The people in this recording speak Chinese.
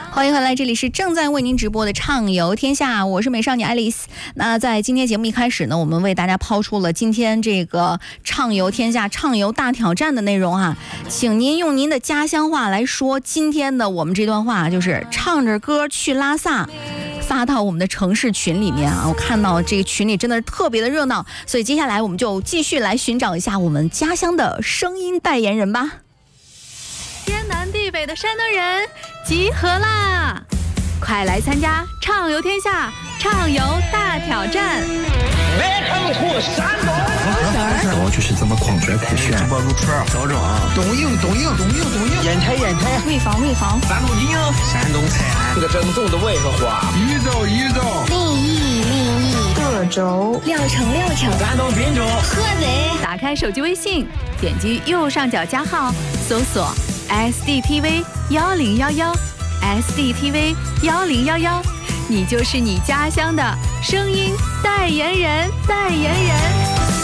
欢迎回来，这里是正在为您直播的畅游天下，我是美少女爱丽丝。那在今天节目一开始呢，我们为大家抛出了今天这个畅游天下畅游大挑战的内容啊，请您用您的家乡话来说今天的我们这段话，就是唱着歌去拉萨，发到我们的城市群里面啊。我看到这个群里真的是特别的热闹，所以接下来我们就继续来寻找一下我们家乡的声音代言人吧。 天南地北的山东人集合啦！快来参加畅游天下畅游大挑战。 Welcome to 山东。 我就是这么狂拽酷炫，直播如串，找找啊！ 东营，烟台， 潍坊， 山东营，山东菜，这个正宗的渭河话， 渝州， 利益， 鄂州， 聊城， 山东滨州， 菏泽。 打开手机微信，点击右上角加号，搜索 SDTV 1011 SDTV 1011，你就是你家乡的声音代言人。